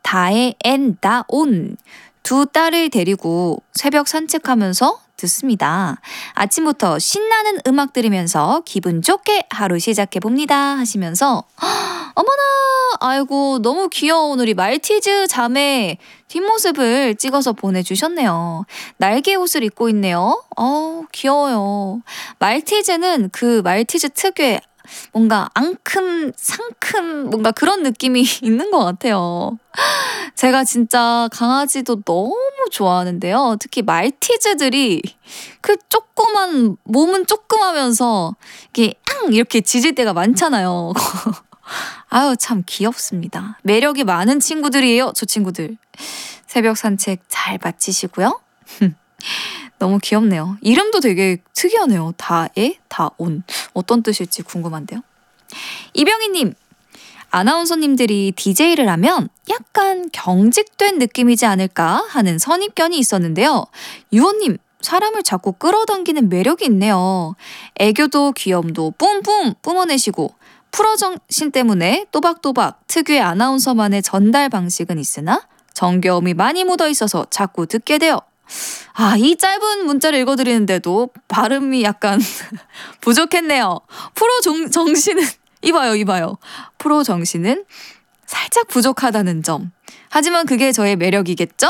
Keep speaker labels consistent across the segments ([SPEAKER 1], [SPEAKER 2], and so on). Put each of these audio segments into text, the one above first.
[SPEAKER 1] 다에 엔 다온 두 딸을 데리고 새벽 산책하면서 듣습니다. 아침부터 신나는 음악 들으면서 기분 좋게 하루 시작해 봅니다 하시면서 어머나 아이고 너무 귀여운 우리 말티즈 자매 뒷모습을 찍어서 보내주셨네요. 날개 옷을 입고 있네요. 귀여워요. 말티즈는 그 말티즈 특유의 뭔가 앙큼 상큼 뭔가 그런 느낌이 있는 것 같아요. 제가 진짜 강아지도 너무 좋아하는데요. 특히 말티즈들이 그 조그만 몸은 조그마면서 이렇게 짖을 때가 많잖아요. 아유 참 귀엽습니다. 매력이 많은 친구들이에요. 저 친구들. 새벽 산책 잘 마치시고요. 너무 귀엽네요. 이름도 되게 특이하네요. 다에 다온. 어떤 뜻일지 궁금한데요. 이병희님. 아나운서님들이 DJ를 하면 약간 경직된 느낌이지 않을까 하는 선입견이 있었는데요. 유호님. 사람을 자꾸 끌어당기는 매력이 있네요. 애교도 귀염도 뿜뿜 뿜어내시고 프로정신 때문에 또박또박 특유의 아나운서만의 전달 방식은 있으나 정겨움이 많이 묻어있어서 자꾸 듣게 돼요. 이 짧은 문자를 읽어드리는데도 발음이 약간 부족했네요. 정신은 이봐요. 프로 정신은 살짝 부족하다는 점. 하지만 그게 저의 매력이겠죠?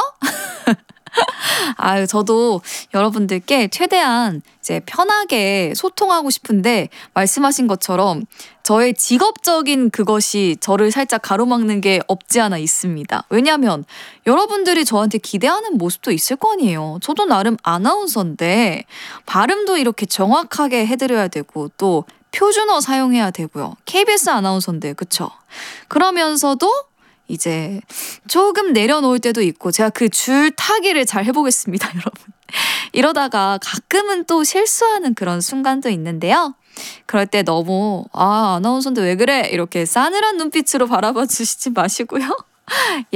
[SPEAKER 1] 저도 여러분들께 최대한 이제 편하게 소통하고 싶은데 말씀하신 것처럼 저의 직업적인 그것이 저를 살짝 가로막는 게 없지 않아 있습니다. 왜냐하면 여러분들이 저한테 기대하는 모습도 있을 거 아니에요. 저도 나름 아나운서인데 발음도 이렇게 정확하게 해드려야 되고 또 표준어 사용해야 되고요. KBS 아나운서인데 그쵸? 그러면서도 이제 조금 내려놓을 때도 있고 제가 그 줄 타기를 잘 해보겠습니다, 여러분. 이러다가 가끔은 또 실수하는 그런 순간도 있는데요. 그럴 때 너무 아나운서인데 왜 그래? 이렇게 싸늘한 눈빛으로 바라봐 주시지 마시고요.